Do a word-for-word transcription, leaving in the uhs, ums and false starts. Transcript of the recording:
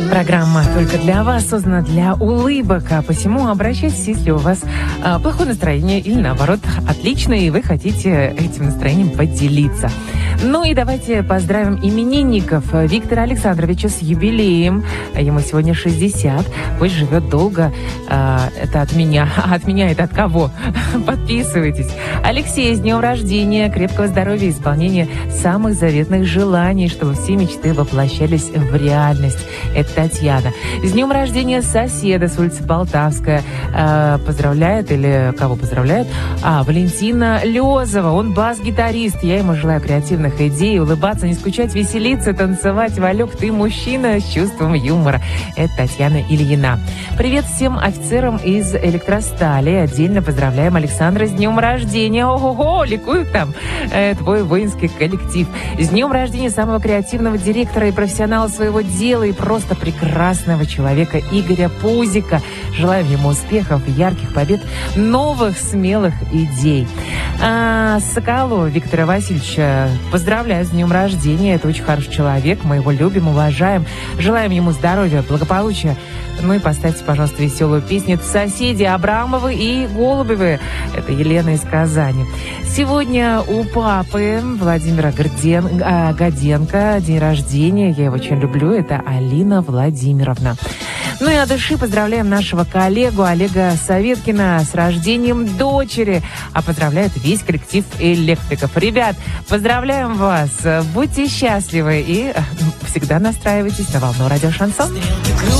Программа только для вас, создана для улыбок, а посему обращайтесь, если у вас а, плохое настроение или, наоборот, отличное, и вы хотите этим настроением поделиться. Ну и давайте поздравим именинников Виктора Александровича с юбилеем. Ему сегодня шестьдесят. Пусть живет долго. А, это от меня. А от меня это от кого? Подписывайтесь. Алексей, с днем рождения, крепкого здоровья, исполнения самых заветных желаний, чтобы все мечты воплощались в реальность. Это Татьяна. С днем рождения соседа с улицы Полтавская. А, поздравляет или кого поздравляет? А, Валентина Лезова. Он бас-гитарист. Я ему желаю креативных идей, улыбаться, не скучать, веселиться, танцевать. Валек, ты мужчина с чувством юмора. Это Татьяна Ильина. Привет всем офицерам из Электростали. Отдельно поздравляем Александра с днем рождения. Ого-го, ликует там э, твой воинский коллектив. С днем рождения самого креативного директора и профессионала своего дела и просто прекрасного человека Игоря Пузика. Желаем ему успехов, ярких побед, новых смелых идей. А, Соколова Виктора Васильевича поздравляю с днем рождения. Это очень хороший человек. Мы его любим, уважаем. Желаем ему здоровья, благополучия. Ну и поставьте, пожалуйста, веселую песню. Это соседи Абрамовы и Голубевы. Это Елена из Казани. Сегодня у папы Владимира Горден... а, Годенко день рождения. Я его очень люблю. Это Алина Владимировна. Ну и от души поздравляем нашего коллегу Олега Советкина с рождением дочери. А поздравляет весь коллектив электриков. Ребят, поздравляем вас. Будьте счастливы и всегда настраивайтесь на волну радио Шансон.